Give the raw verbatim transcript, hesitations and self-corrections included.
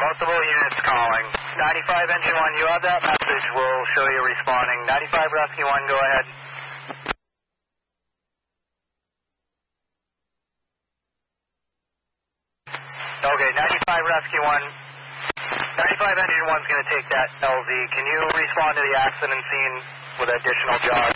multiple units calling. ninety-five Engine one, you have that message. We'll show you responding. ninety-five Rescue one, go ahead. Okay, ninety-five Rescue one. ninety-five Engine one's going to take that L Z. Can you respond to the accident scene with additional jobs?